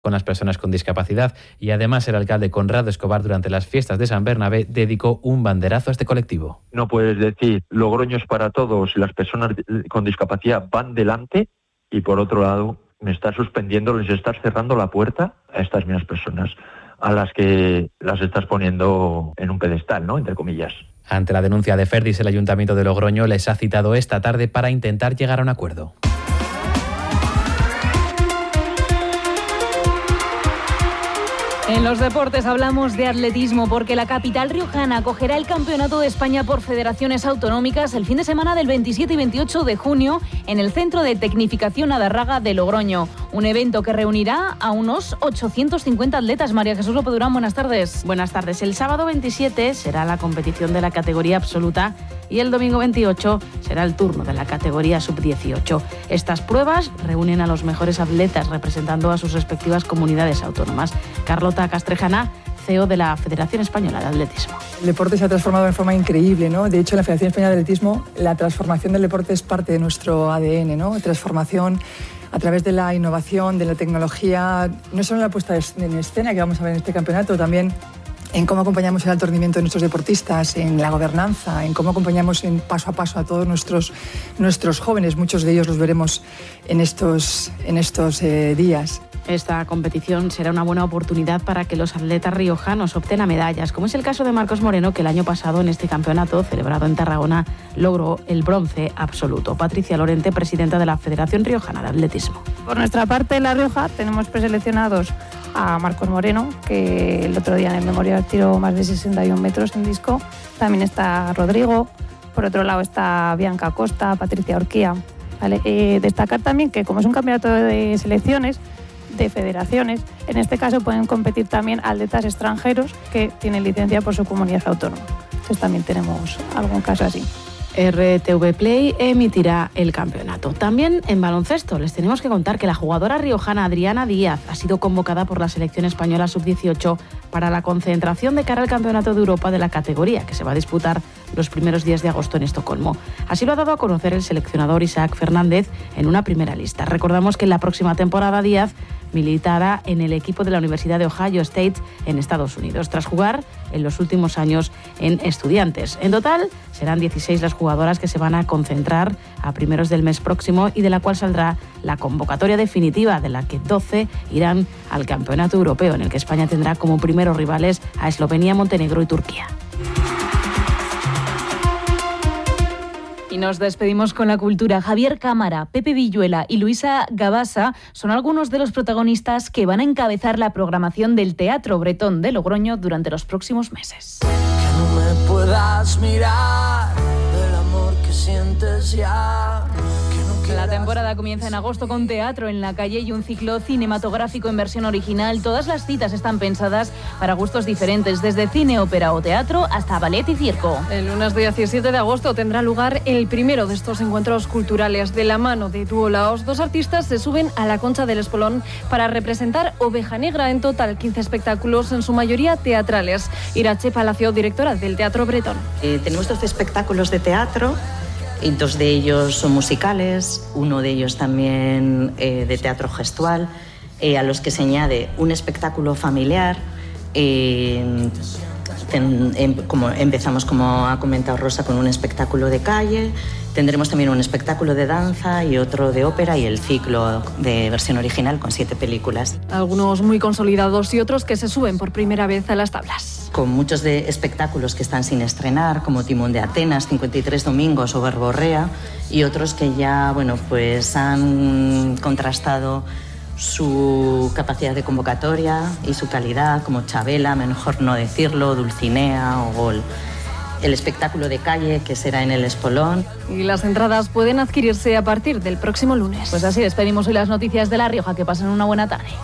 con las personas con discapacidad, y además el alcalde Conrado Escobar durante las fiestas de San Bernabé dedicó un banderazo a este colectivo. No puedes decir Logroño es para todos, las personas con discapacidad van delante, y por otro lado me estás suspendiendo, les estás cerrando la puerta a estas mismas personas, a las que las estás poniendo en un pedestal, ¿no?, entre comillas. Ante la denuncia de Ferdis, el Ayuntamiento de Logroño les ha citado esta tarde para intentar llegar a un acuerdo. En los deportes hablamos de atletismo porque la capital riojana acogerá el Campeonato de España por federaciones autonómicas el fin de semana del 27 y 28 de junio en el Centro de Tecnificación Adarraga de Logroño. Un evento que reunirá a unos 850 atletas. María Jesús López Durán, buenas tardes. Buenas tardes. El sábado 27 será la competición de la categoría absoluta y el domingo 28 será el turno de la categoría sub-18. Estas pruebas reúnen a los mejores atletas representando a sus respectivas comunidades autónomas. Carlota Castrejana, CEO de la Federación Española de Atletismo. El deporte se ha transformado de forma increíble, ¿no? De hecho, en la Federación Española de Atletismo, la transformación del deporte es parte de nuestro ADN, ¿no? Transformación a través de la innovación, de la tecnología, no solo en la puesta en escena que vamos a ver en este campeonato, también en cómo acompañamos el alto rendimiento de nuestros deportistas, en la gobernanza, en cómo acompañamos en paso a paso a todos nuestros jóvenes. Muchos de ellos los veremos en estos días. Esta competición será una buena oportunidad para que los atletas riojanos obtengan medallas, como es el caso de Marcos Moreno, que el año pasado en este campeonato, celebrado en Tarragona, logró el bronce absoluto. Patricia Lorente, presidenta de la Federación Riojana de Atletismo. Por nuestra parte, en La Rioja tenemos preseleccionados a Marcos Moreno, que el otro día en el Memorial tiró más de 61 metros en disco. También está Rodrigo. Por otro lado está Bianca Costa, Patricia Orquía. ¿Vale? Destacar también que, como es un campeonato de selecciones, de federaciones, en este caso pueden competir también atletas extranjeros que tienen licencia por su comunidad autónoma. Entonces también tenemos algún caso así. RTV Play emitirá el campeonato. También en baloncesto les tenemos que contar que la jugadora riojana Adriana Díaz ha sido convocada por la selección española sub-18 para la concentración de cara al Campeonato de Europa de la categoría, que se va a disputar los primeros días de agosto en Estocolmo. Así lo ha dado a conocer el seleccionador Isaac Fernández en una primera lista. Recordamos que en la próxima temporada Díaz militará en el equipo de la Universidad de Ohio State en Estados Unidos, tras jugar en los últimos años en Estudiantes. En total serán 16 las jugadoras que se van a concentrar a primeros del mes próximo y de la cual saldrá la convocatoria definitiva, de la que 12 irán al Campeonato Europeo, en el que España tendrá como primeros rivales a Eslovenia, Montenegro y Turquía. Y nos despedimos con la cultura. Javier Cámara, Pepe Villuela y Luisa Gabasa son algunos de los protagonistas que van a encabezar la programación del Teatro Bretón de Logroño durante los próximos meses. Que no me puedas mirar del amor que sientes ya. La temporada comienza en agosto con teatro en la calle y un ciclo cinematográfico en versión original. Todas las citas están pensadas para gustos diferentes, desde cine, ópera o teatro hasta ballet y circo. El lunes 17 de agosto tendrá lugar el primero de estos encuentros culturales. De la mano de Dúo Laos, 2 artistas se suben a la Concha del Espolón para representar Oveja Negra. En total, 15 espectáculos, en su mayoría teatrales. Irache Palacio, directora del Teatro Bretón. Tenemos 12 espectáculos de teatro. Y 2 de ellos son musicales, uno de ellos también de teatro gestual, a los que se añade un espectáculo familiar. Como empezamos, como ha comentado Rosa, con un espectáculo de calle. Tendremos también un espectáculo de danza y otro de ópera y el ciclo de versión original con 7 películas. Algunos muy consolidados y otros que se suben por primera vez a las tablas. Con muchos de espectáculos que están sin estrenar, como Timón de Atenas, 53 domingos o Verborrea, y otros que ya pues han contrastado su capacidad de convocatoria y su calidad, como Chabela, mejor no decirlo, Dulcinea o Gol. El espectáculo de calle, que será en el Espolón. Y las entradas pueden adquirirse a partir del próximo lunes. Pues así despedimos hoy las noticias de La Rioja. Que pasen una buena tarde.